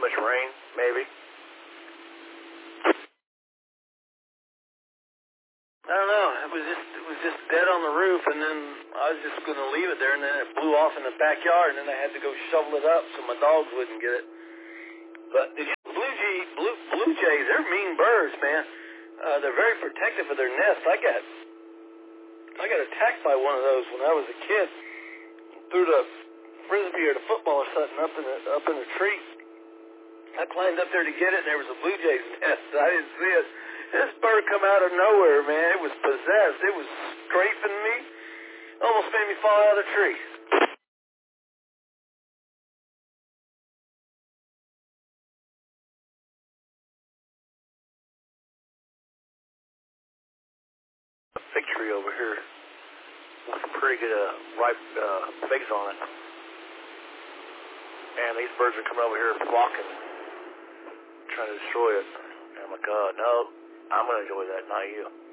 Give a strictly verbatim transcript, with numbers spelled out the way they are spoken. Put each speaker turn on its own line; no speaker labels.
much rain, maybe.
I don't know. It was just it was just dead on the roof, and then I was just going to leave it there, and then it blew off in the backyard, and then I had to go shovel it up so my dogs wouldn't get it. But the blue jay, blue, blue jays, they're mean birds, man. Uh, they're very protective of their nest. I got I got attacked by one of those when I was a kid. Threw the frisbee or the football or something up in the up in a tree. I climbed up there to get it, and there was a blue jay's nest. I didn't see it. This bird come out of nowhere, man. It was possessed. It was strafing me. Almost made me fall out of the tree.
A fig tree over here with some pretty good uh, ripe uh, figs on it. And these birds are coming over here flocking, trying to destroy it. And I'm like, God, no, I'm going to enjoy that, not you.